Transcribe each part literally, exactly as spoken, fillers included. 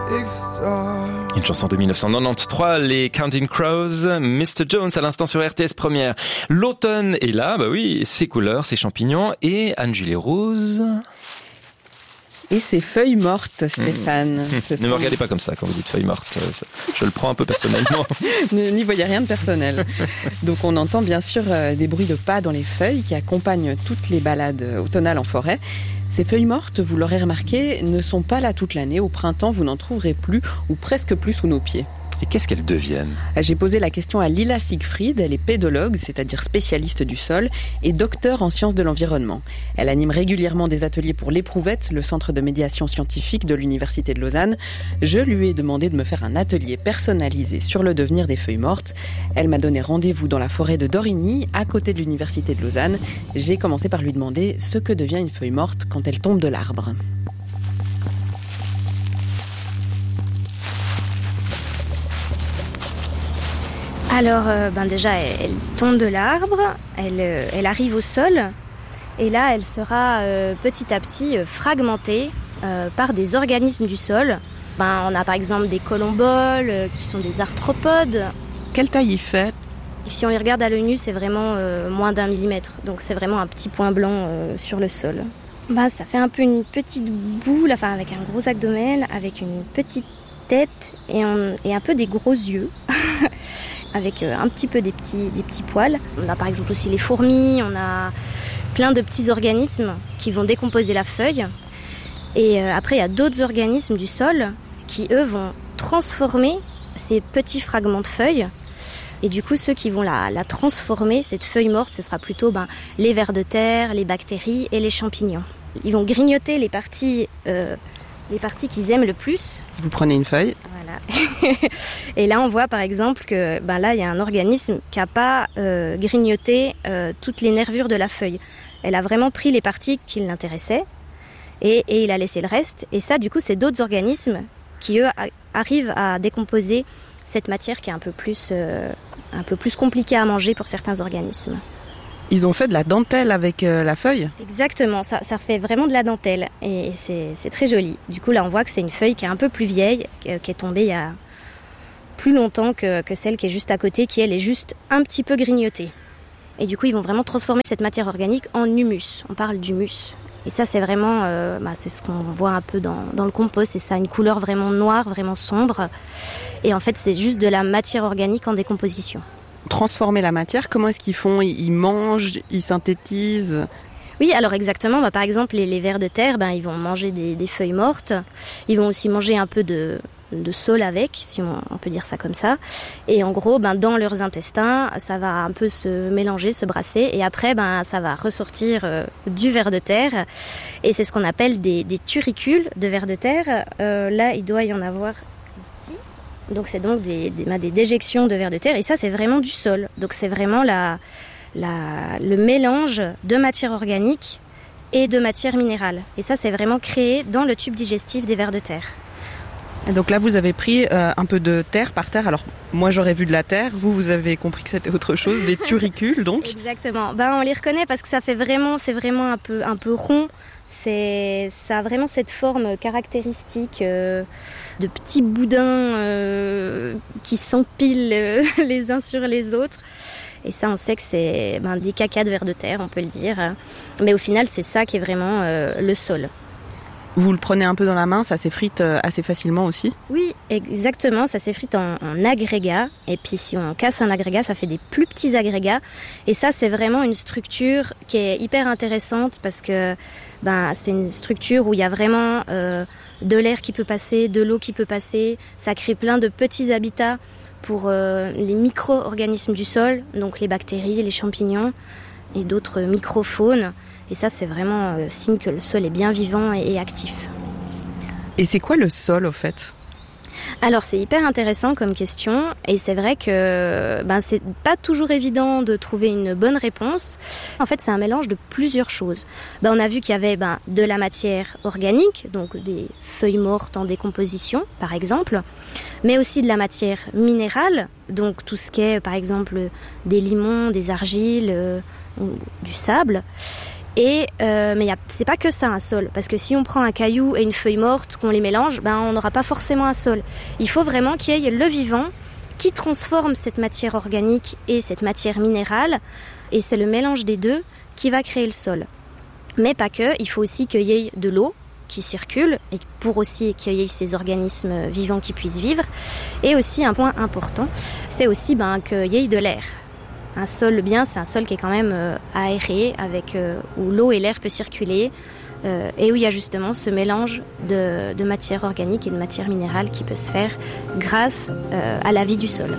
Une chanson de dix-neuf cent quatre-vingt-treize, les Counting Crows, mister Jones à l'instant sur R T S Première. L'automne est là, bah oui, ses couleurs, ses champignons et Anne-Julie Rose. Et ses feuilles mortes, Stéphane. Mmh. Ce ne sont... me regardez pas comme ça quand vous dites feuilles mortes. Je le prends un peu personnellement. N'y voyez rien de personnel. Donc on entend bien sûr des bruits de pas dans les feuilles qui accompagnent toutes les balades automnales en forêt. Ces feuilles mortes, vous l'aurez remarqué, ne sont pas là toute l'année. Au printemps, vous n'en trouverez plus ou presque plus sous nos pieds. Et qu'est-ce qu'elles deviennent ? J'ai posé la question à Lila Siegfried, elle est pédologue, c'est-à-dire spécialiste du sol, et docteure en sciences de l'environnement. Elle anime régulièrement des ateliers pour l'Éprouvette, le centre de médiation scientifique de l'Université de Lausanne. Je lui ai demandé de me faire un atelier personnalisé sur le devenir des feuilles mortes. Elle m'a donné rendez-vous dans la forêt de Dorigny, à côté de l'Université de Lausanne. J'ai commencé par lui demander ce que devient une feuille morte quand elle tombe de l'arbre. Alors, euh, ben déjà, elle, elle tombe de l'arbre, elle, euh, elle arrive au sol, et là, elle sera euh, petit à petit euh, fragmentée euh, par des organismes du sol. Ben, on a par exemple des colomboles, euh, qui sont des arthropodes. Quelle taille il fait ? Et si on les regarde à l'œil nu, c'est vraiment euh, moins d'un millimètre, donc c'est vraiment un petit point blanc euh, sur le sol. Ben, ça fait un peu une petite boule, enfin avec un gros abdomen, avec une petite tête et, on, et un peu des gros yeux. Avec un petit peu des petits, des petits poils. On a par exemple aussi les fourmis, on a plein de petits organismes qui vont décomposer la feuille. Et après, il y a d'autres organismes du sol qui, eux, vont transformer ces petits fragments de feuilles. Et du coup, ceux qui vont la, la transformer, cette feuille morte, ce sera plutôt ben, les vers de terre, les bactéries et les champignons. Ils vont grignoter les parties, euh, les parties qu'ils aiment le plus. Vous prenez une feuille. Voilà. Et là, on voit par exemple que ben là, il y a un organisme qui n'a pas euh, grignoté euh, toutes les nervures de la feuille. Elle a vraiment pris les parties qui l'intéressaient et, et il a laissé le reste. Et ça, du coup, c'est d'autres organismes qui, eux, a, arrivent à décomposer cette matière qui est un peu plus, euh, un peu plus compliquée à manger pour certains organismes. Ils ont fait de la dentelle avec euh, la feuille ? Exactement, ça, ça fait vraiment de la dentelle et c'est, c'est très joli. Du coup, là, on voit que c'est une feuille qui est un peu plus vieille, qui est tombée il y a plus longtemps que, que celle qui est juste à côté, qui, elle, est juste un petit peu grignotée. Et du coup, ils vont vraiment transformer cette matière organique en humus. On parle d'humus. Et ça, c'est vraiment, euh, bah, c'est ce qu'on voit un peu dans, dans le compost. C'est ça, une couleur vraiment noire, vraiment sombre. Et en fait, c'est juste de la matière organique en décomposition. Transformer la matière, comment est-ce qu'ils font ? Ils mangent, ils synthétisent ? Oui, alors exactement. Bah, par exemple, les, les vers de terre, ben, ils vont manger des, des feuilles mortes. Ils vont aussi manger un peu de, de sol avec, si on, on peut dire ça comme ça. Et en gros, ben, dans leurs intestins, ça va un peu se mélanger, se brasser. Et après, ben, ça va ressortir euh, du ver de terre. Et c'est ce qu'on appelle des, des turicules de vers de terre. Euh, là, il doit y en avoir... Donc c'est donc des, des, des déjections de vers de terre et ça c'est vraiment du sol. Donc c'est vraiment la, la, le mélange de matière organique et de matière minérale. Et ça c'est vraiment créé dans le tube digestif des vers de terre. Et donc là vous avez pris euh, un peu de terre par terre. Alors moi j'aurais vu de la terre, vous vous avez compris que c'était autre chose, des turicules donc. Exactement. Ben on les reconnaît parce que ça fait vraiment, c'est vraiment un peu, un peu rond. C'est, ça a vraiment cette forme caractéristique euh, de petits boudins euh, qui s'empilent euh, les uns sur les autres. Et ça, on sait que c'est ben, des cacas de vers de terre, on peut le dire. Mais au final, c'est ça qui est vraiment euh, le sol. Vous le prenez un peu dans la main, ça s'effrite assez facilement aussi ? Oui, exactement, ça s'effrite en, en agrégats. Et puis si on casse un agrégat, ça fait des plus petits agrégats. Et ça, c'est vraiment une structure qui est hyper intéressante parce que ben, c'est une structure où il y a vraiment euh, de l'air qui peut passer, de l'eau qui peut passer. Ça crée plein de petits habitats pour euh, les micro-organismes du sol, donc les bactéries, les champignons et d'autres micro-faunes. Et ça, c'est vraiment euh, signe que le sol est bien vivant et, et actif. Et c'est quoi le sol, au fait ? Alors, c'est hyper intéressant comme question. Et c'est vrai que ben, c'est pas toujours évident de trouver une bonne réponse. En fait, c'est un mélange de plusieurs choses. Ben, on a vu qu'il y avait ben, de la matière organique, donc des feuilles mortes en décomposition, par exemple, mais aussi de la matière minérale, donc tout ce qui est, par exemple, des limons, des argiles, euh, du sable. Et euh, mais y a, c'est pas que ça un sol, parce que si on prend un caillou et une feuille morte, qu'on les mélange, ben on n'aura pas forcément un sol. Il faut vraiment qu'il y ait le vivant qui transforme cette matière organique et cette matière minérale, et c'est le mélange des deux qui va créer le sol. Mais pas que, il faut aussi qu'il y ait de l'eau qui circule, et pour aussi qu'il y ait ces organismes vivants qui puissent vivre. Et aussi un point important, c'est aussi ben, qu'il y ait de l'air. Un sol bien, c'est un sol qui est quand même euh, aéré, avec, euh, où l'eau et l'air peuvent circuler, euh, et où il y a justement ce mélange de, de matière organique et de matière minérale qui peut se faire grâce euh, à la vie du sol.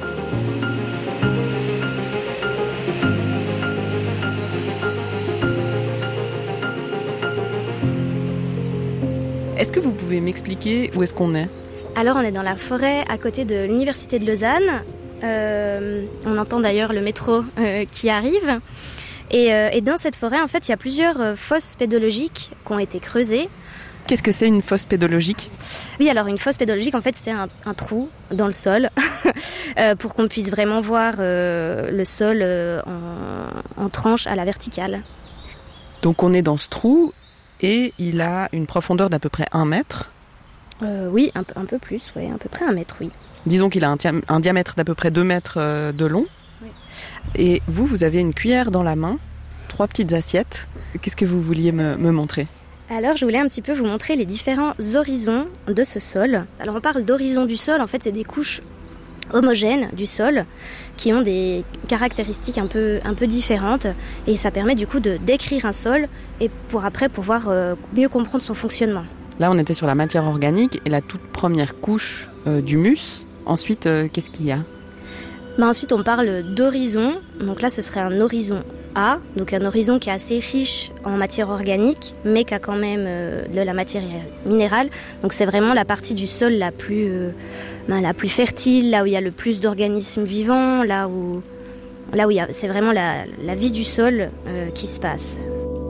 Est-ce que vous pouvez m'expliquer où est-ce qu'on est ? Alors on est dans la forêt à côté de l'université de Lausanne. Euh, on entend d'ailleurs le métro euh, qui arrive. Et, euh, et dans cette forêt, en fait, il y a plusieurs euh, fosses pédologiques qui ont été creusées. Qu'est-ce que c'est une fosse pédologique ? Oui, alors une fosse pédologique, en fait, c'est un, un trou dans le sol euh, pour qu'on puisse vraiment voir euh, le sol euh, en, en tranche à la verticale. Donc on est dans ce trou et il a une profondeur d'à peu près un mètre. Euh, oui, un, un peu plus, ouais, à peu près un mètre, oui. Disons qu'il a un, tia- un diamètre d'à peu près deux mètres euh, de long. Oui. Et vous, vous avez une cuillère dans la main, trois petites assiettes. Qu'est-ce que vous vouliez me, me montrer ? Alors, je voulais un petit peu vous montrer les différents horizons de ce sol. Alors, on parle d'horizon du sol, en fait, c'est des couches homogènes du sol qui ont des caractéristiques un peu, un peu différentes, et ça permet du coup de décrire un sol et pour après pouvoir euh, mieux comprendre son fonctionnement. Là, on était sur la matière organique et la toute première couche euh, d'humus. Ensuite, euh, qu'est-ce qu'il y a ? Bah ensuite, on parle d'horizon. Donc là, ce serait un horizon A, donc un horizon qui est assez riche en matière organique, mais qui a quand même euh, de la matière minérale. Donc c'est vraiment la partie du sol la plus, euh, ben, la plus fertile, là où il y a le plus d'organismes vivants, là où, là où il y a, c'est vraiment la, la vie du sol euh, qui se passe.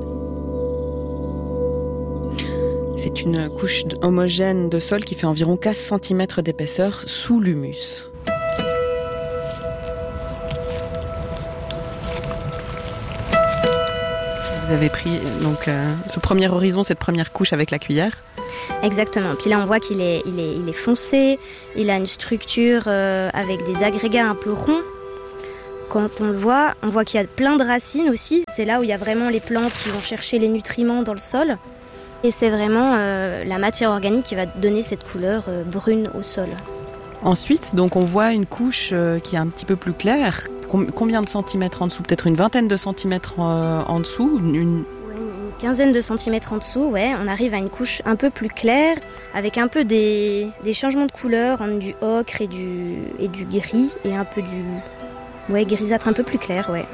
C'est une couche homogène de sol qui fait environ quinze centimètres d'épaisseur sous l'humus. Vous avez pris donc euh, ce premier horizon, cette première couche avec la cuillère. Exactement. Puis là, on voit qu'il est, il est, il est foncé. Il a une structure euh, avec des agrégats un peu ronds. Quand on le voit, on voit qu'il y a plein de racines aussi. C'est là où il y a vraiment les plantes qui vont chercher les nutriments dans le sol. Et c'est vraiment euh, la matière organique qui va donner cette couleur euh, brune au sol. Ensuite, donc on voit une couche euh, qui est un petit peu plus claire. Com- combien de centimètres en dessous ? Peut-être une vingtaine de centimètres euh, en dessous. Une... Ouais, une quinzaine de centimètres en dessous, ouais. On arrive à une couche un peu plus claire, avec un peu des, des changements de couleur, hein, du ocre et du, et du gris, et un peu du ouais, grisâtre un peu plus clair, ouais.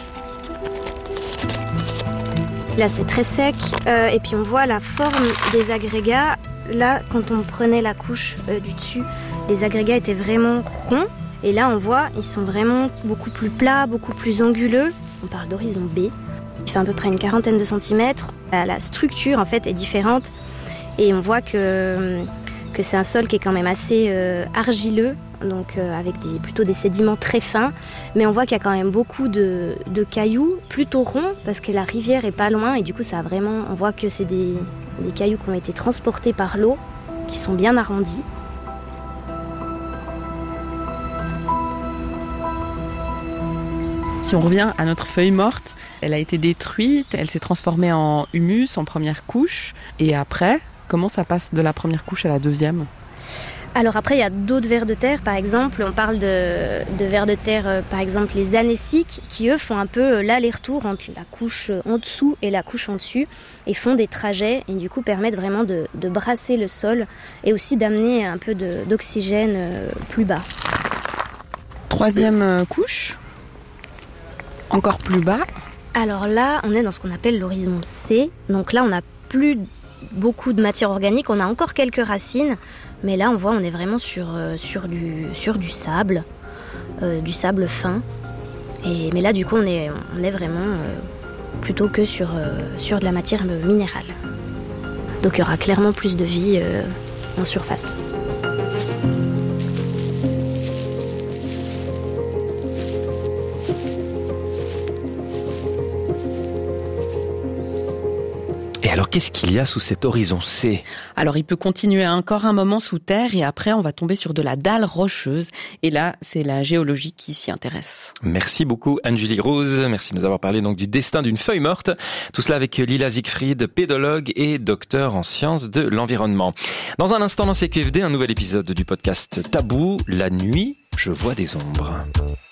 Là, c'est très sec, euh, et puis on voit la forme des agrégats. Là, quand on prenait la couche euh, du dessus, les agrégats étaient vraiment ronds. Et là, on voit, ils sont vraiment beaucoup plus plats, beaucoup plus anguleux. On parle d'horizon B. Il fait à peu près une quarantaine de centimètres. La structure, en fait, est différente. Et on voit que, que c'est un sol qui est quand même assez euh, argileux, donc euh, avec des, plutôt des sédiments très fins. Mais on voit qu'il y a quand même beaucoup de, de cailloux, plutôt ronds, parce que la rivière est pas loin. Et du coup, ça a vraiment, on voit que c'est des, des cailloux qui ont été transportés par l'eau, qui sont bien arrondis. Si on revient à notre feuille morte, elle a été détruite, elle s'est transformée en humus, en première couche. Et après, comment ça passe de la première couche à la deuxième ? Alors après, il y a d'autres vers de terre, par exemple. On parle de, de vers de terre, euh, par exemple les anéciques, qui eux font un peu euh, l'aller-retour entre la couche en dessous et la couche en dessus, et font des trajets, et du coup permettent vraiment de, de brasser le sol, et aussi d'amener un peu de, d'oxygène euh, plus bas. Troisième euh, couche, encore plus bas. Alors là, on est dans ce qu'on appelle l'horizon C. Donc là, on n'a plus beaucoup de matière organique, on a encore quelques racines, mais là, on voit, on est vraiment sur, euh, sur, du, sur du sable, euh, du sable fin. Et, mais là, du coup, on est, on est vraiment euh, plutôt que sur, euh, sur de la matière minérale. Donc il y aura clairement plus de vie euh, en surface. qu'est-ce qu'il y a sous cet horizon C? Alors il peut continuer encore un moment sous terre et après on va tomber sur de la dalle rocheuse. Et là, c'est la géologie qui s'y intéresse. Merci beaucoup Anne-Julie Grosz. Merci de nous avoir parlé donc du destin d'une feuille morte. Tout cela avec Lila Siegfried, pédologue et docteur en sciences de l'environnement. Dans un instant dans C Q F D, un nouvel épisode du podcast Tabou, la nuit, je vois des ombres.